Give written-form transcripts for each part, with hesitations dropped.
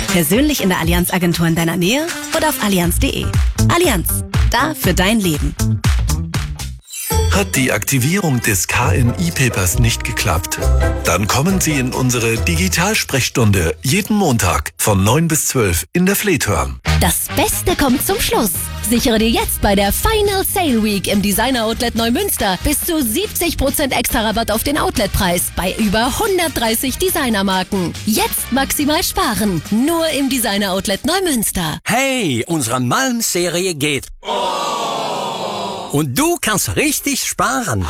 Persönlich in der Allianz-Agentur in deiner Nähe oder auf allianz.de. Allianz, da für dein Leben. Hat die Aktivierung des KNI-Papers nicht geklappt? Dann kommen Sie in unsere Digitalsprechstunde jeden Montag von 9 bis 12 in der Fleethorn. Das Beste kommt zum Schluss. Sichere dir jetzt bei der Final Sale Week im Designer Outlet Neumünster bis zu 70% extra Rabatt auf den Outletpreis bei über 130 Designermarken. Jetzt maximal sparen. Nur im Designer Outlet Neumünster. Hey, unsere Malm-Serie geht. Und du kannst richtig sparen.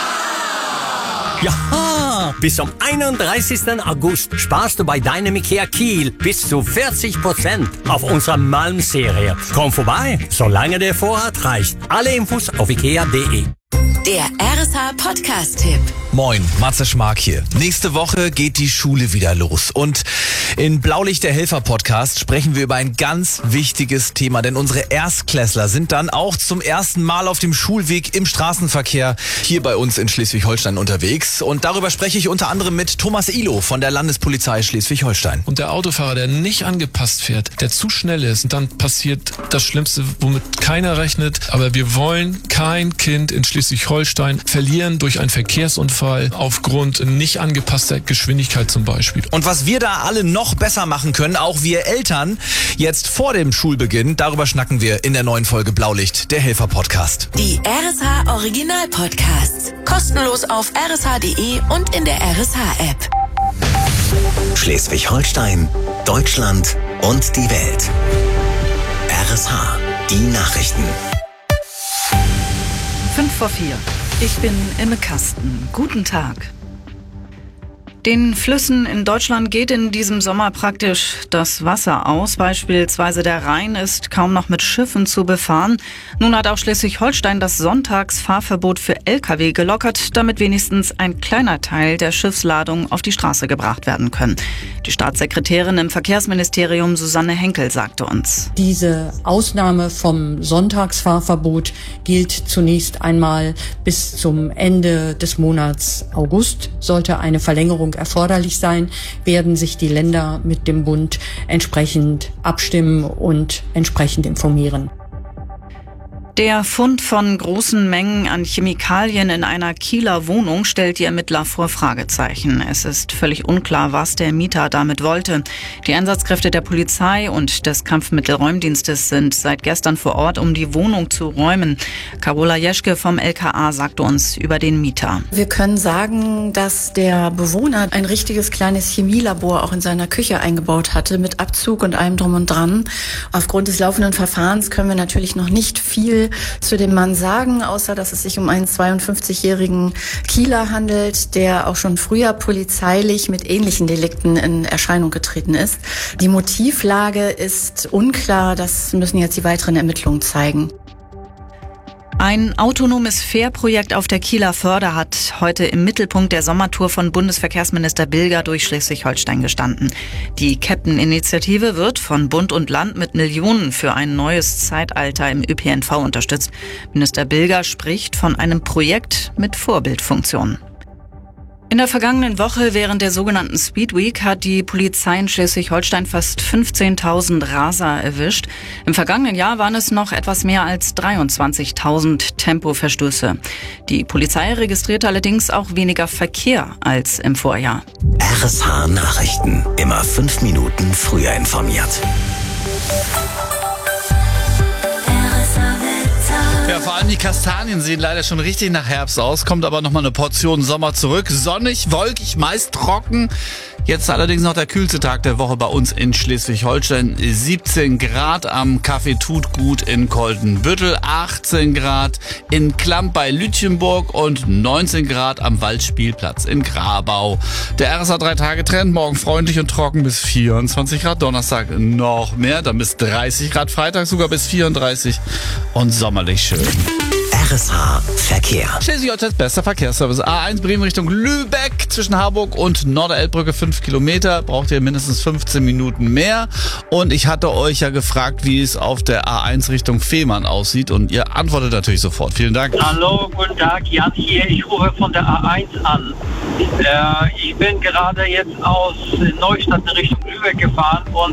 Ja, bis zum 31. August sparst du bei deinem IKEA Kiel bis zu 40% auf unserer Malm-Serie. Komm vorbei, solange der Vorrat reicht. Alle Infos auf ikea.de. Der RSH-Podcast-Tipp. Moin, Matze Schmark hier. Nächste Woche geht die Schule wieder los und in Blaulicht der Helfer-Podcast sprechen wir über ein ganz wichtiges Thema, denn unsere Erstklässler sind dann auch zum ersten Mal auf dem Schulweg im Straßenverkehr hier bei uns in Schleswig-Holstein unterwegs und darüber spreche ich unter anderem mit Thomas Ihlow von der Landespolizei Schleswig-Holstein. Und der Autofahrer, der nicht angepasst fährt, der zu schnell ist und dann passiert das Schlimmste, womit keiner rechnet, aber wir wollen kein Kind in Schleswig-Holstein verlieren durch einen Verkehrsunfall aufgrund nicht angepasster Geschwindigkeit zum Beispiel. Und was wir da alle noch besser machen können, auch wir Eltern, jetzt vor dem Schulbeginn, darüber schnacken wir in der neuen Folge Blaulicht, der Helfer-Podcast. Die RSH Original Podcasts. Kostenlos auf rsh.de und in der RSH-App. Schleswig-Holstein, Deutschland und die Welt. RSH, die Nachrichten. 5:04. Ich bin Imme Kasten. Guten Tag. Den Flüssen in Deutschland geht in diesem Sommer praktisch das Wasser aus. Beispielsweise der Rhein ist kaum noch mit Schiffen zu befahren. Nun hat auch Schleswig-Holstein das Sonntagsfahrverbot für Lkw gelockert, damit wenigstens ein kleiner Teil der Schiffsladung auf die Straße gebracht werden können. Die Staatssekretärin im Verkehrsministerium Susanne Henkel sagte uns: Diese Ausnahme vom Sonntagsfahrverbot gilt zunächst einmal bis zum Ende des Monats August. Sollte eine Verlängerung erforderlich sein, werden sich die Länder mit dem Bund entsprechend abstimmen und entsprechend informieren. Der Fund von großen Mengen an Chemikalien in einer Kieler Wohnung stellt die Ermittler vor Fragezeichen. Es ist völlig unklar, was der Mieter damit wollte. Die Einsatzkräfte der Polizei und des Kampfmittelräumdienstes sind seit gestern vor Ort, um die Wohnung zu räumen. Carola Jeschke vom LKA sagte uns über den Mieter: Wir können sagen, dass der Bewohner ein richtiges kleines Chemielabor auch in seiner Küche eingebaut hatte, mit Abzug und allem drum und dran. Aufgrund des laufenden Verfahrens können wir natürlich noch nicht viel zu dem Mann sagen, außer dass es sich um einen 52-jährigen Kieler handelt, der auch schon früher polizeilich mit ähnlichen Delikten in Erscheinung getreten ist. Die Motivlage ist unklar, das müssen jetzt die weiteren Ermittlungen zeigen. Ein autonomes Fährprojekt auf der Kieler Förde hat heute im Mittelpunkt der Sommertour von Bundesverkehrsminister Bilger durch Schleswig-Holstein gestanden. Die Captain-Initiative wird von Bund und Land mit Millionen für ein neues Zeitalter im ÖPNV unterstützt. Minister Bilger spricht von einem Projekt mit Vorbildfunktion. In der vergangenen Woche während der sogenannten Speed Week hat die Polizei in Schleswig-Holstein fast 15.000 Raser erwischt. Im vergangenen Jahr waren es noch etwas mehr als 23.000 Tempoverstöße. Die Polizei registrierte allerdings auch weniger Verkehr als im Vorjahr. RSH Nachrichten. Immer 5 Minuten früher informiert. Ja, vor allem die Kastanien sehen leider schon richtig nach Herbst aus, kommt aber nochmal eine Portion Sommer zurück. Sonnig, wolkig, meist trocken. Jetzt allerdings noch der kühlste Tag der Woche bei uns in Schleswig-Holstein. 17 Grad am Café Tutgut in Koldenbüttel, 18 Grad in Klamp bei Lütjenburg und 19 Grad am Waldspielplatz in Grabau. Der RSH 3-Tage-Trend, morgen freundlich und trocken bis 24 Grad, Donnerstag noch mehr, dann bis 30 Grad, Freitag sogar bis 34 und sommerlich schön. RSH Verkehr. Schleswig-Holsteins bester Verkehrsservice. A1 Bremen Richtung Lübeck zwischen Harburg und Norderelbbrücke 5 Kilometer. Braucht ihr mindestens 15 Minuten mehr. Und ich hatte euch ja gefragt, wie es auf der A1 Richtung Fehmarn aussieht. Und ihr antwortet natürlich sofort. Vielen Dank. Hallo, guten Tag. Jan hier. Ich rufe von der A1 an. Ich bin gerade jetzt aus Neustadt in Richtung Lübeck gefahren und